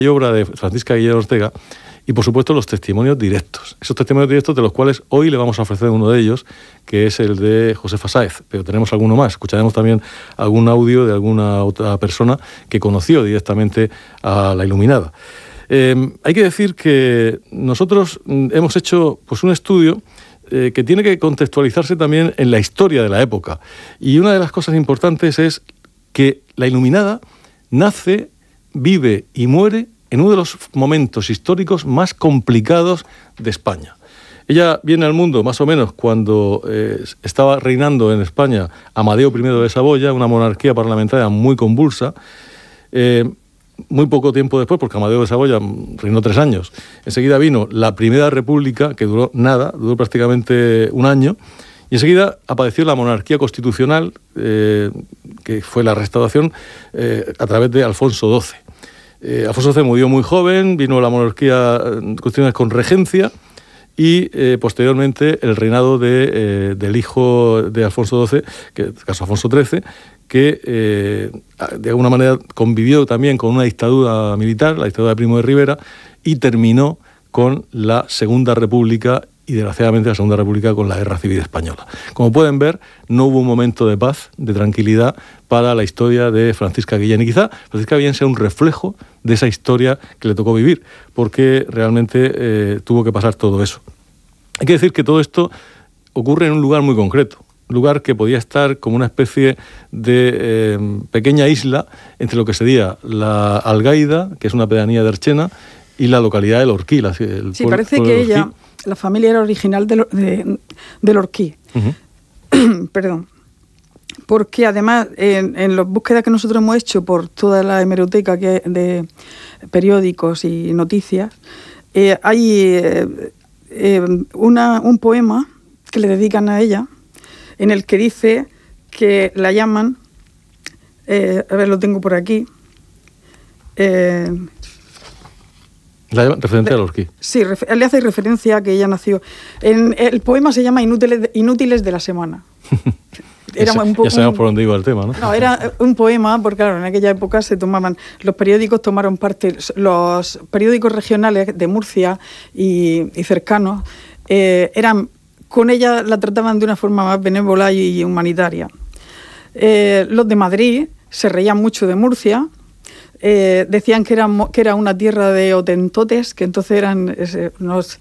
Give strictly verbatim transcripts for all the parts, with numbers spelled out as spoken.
obra de Francisca Guillén Ortega y, por supuesto, los testimonios directos. Esos testimonios directos de los cuales hoy le vamos a ofrecer uno de ellos, que es el de Josefa Sáez, pero tenemos alguno más. Escucharemos también algún audio de alguna otra persona que conoció directamente a la Iluminada. Eh, hay que decir que nosotros hemos hecho pues, un estudio eh, que tiene que contextualizarse también en la historia de la época. Y una de las cosas importantes es que la Iluminada nace, vive y muere en uno de los momentos históricos más complicados de España. Ella viene al mundo más o menos cuando eh, estaba reinando en España Amadeo primero de Saboya, una monarquía parlamentaria muy convulsa. Eh, muy poco tiempo después, porque Amadeo de Saboya reinó tres años, enseguida vino la Primera República, que duró nada, duró prácticamente un año, y enseguida apareció la monarquía constitucional, eh, que fue la restauración eh, a través de Alfonso doce. Eh, Alfonso doce murió muy joven, vino la monarquía constitucional con regencia y eh, posteriormente el reinado de, eh, del hijo de Alfonso doce, que en este caso Alfonso trece, que eh, de alguna manera convivió también con una dictadura militar, la dictadura de Primo de Rivera, y terminó con la Segunda República y desgraciadamente la Segunda República con la Guerra Civil Española. Como pueden ver, no hubo un momento de paz, de tranquilidad para la historia de Francisca Guillén. Y quizá Francisca Guillén sea un reflejo de esa historia que le tocó vivir, porque realmente eh, tuvo que pasar todo eso. Hay que decir que todo esto ocurre en un lugar muy concreto, un lugar que podía estar como una especie de eh, pequeña isla entre lo que sería la Algaida, que es una pedanía de Archena, y la localidad de Lorquí. La, el sí, pueblo, parece pueblo que de ella, la familia era original de, de, de Lorquí. Uh-huh. Perdón. Porque además, en, en las búsquedas que nosotros hemos hecho por toda la hemeroteca que, de periódicos y noticias, eh, hay eh, eh, una, un poema que le dedican a ella, en el que dice que la llaman, eh, a ver, lo tengo por aquí, eh, la llaman referente a Lorquí. Sí, ref, le hace referencia a que ella nació. En, el poema se llama Inútiles de, Inútiles de la Semana. Era un poco, ya sabemos por dónde iba el tema, ¿no? No, era un poema, porque claro, en aquella época se tomaban, los periódicos tomaron parte, los periódicos regionales de Murcia y, y cercanos, eh, eran, con ella la trataban de una forma más benévola y humanitaria. Eh, los de Madrid se reían mucho de Murcia, eh, decían que era, que era una tierra de hotentotes, que entonces eran ese, unos,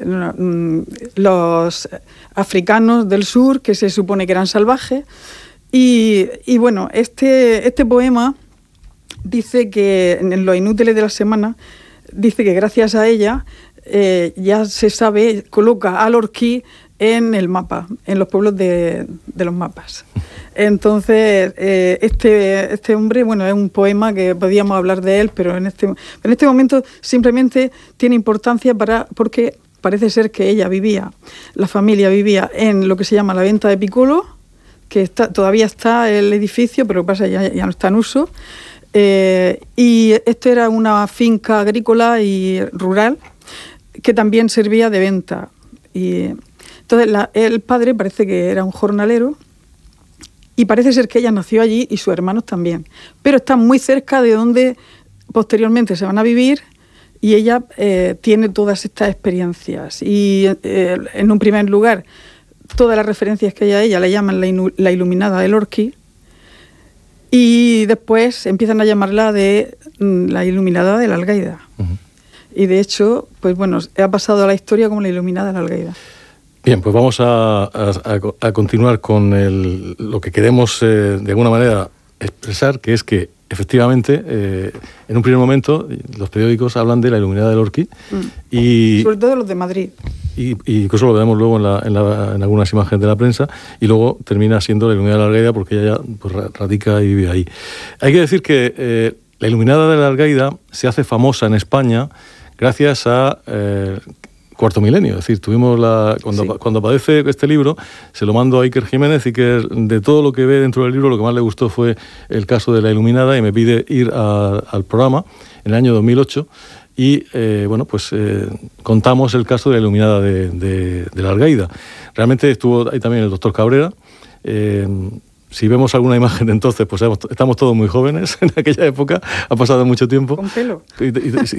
los africanos del sur, que se supone que eran salvajes. Y, y bueno, este, este poema dice que, en Los Inútiles de la Semana, dice que gracias a ella eh, ya se sabe, coloca a Lorquí en el mapa, en los pueblos de, de los mapas. Entonces, eh, este, este hombre, bueno, es un poema que podíamos hablar de él, pero en este, en este momento simplemente tiene importancia para, porque parece ser que ella vivía, la familia vivía en lo que se llama la Venta de Piccolo, que está, todavía está el edificio, pero pasa ya, ya no está en uso. Eh, y esto era una finca agrícola y rural que también servía de venta. Y entonces la, el padre parece que era un jornalero y parece ser que ella nació allí y sus hermanos también. Pero está muy cerca de donde posteriormente se van a vivir y ella eh, tiene todas estas experiencias. Y eh, en un primer lugar, todas las referencias que hay a ella le llaman la, inu- la Iluminada de Lorquí y después empiezan a llamarla de mm, la Iluminada de la Algaida. Uh-huh. Y de hecho, pues bueno, ha pasado a la historia como la Iluminada de la Algaida. Bien, pues vamos a, a, a continuar con el, lo que queremos eh, de alguna manera expresar, que es que efectivamente eh, en un primer momento los periódicos hablan de la Iluminada de Lorquí mm. y sobre todo los de Madrid. Y, y incluso lo vemos luego en, la, en, la, en algunas imágenes de la prensa y luego termina siendo la Iluminada de la Algaida porque ella ya pues, radica y vive ahí. Hay que decir que eh, la Iluminada de la Algaida se hace famosa en España gracias a eh, Cuarto Milenio. Es decir, tuvimos la cuando, sí. cuando aparece este libro, se lo mando a Iker Jiménez y que de todo lo que ve dentro del libro, lo que más le gustó fue el caso de la Iluminada y me pide ir a, al programa en el año dos mil ocho y, eh, bueno, pues eh, contamos el caso de la Iluminada de, de, de la Algaida. Realmente estuvo ahí también el doctor Cabrera, eh, si vemos alguna imagen de entonces, pues estamos todos muy jóvenes en aquella época, ha pasado mucho tiempo. Con pelo. Y, y, y,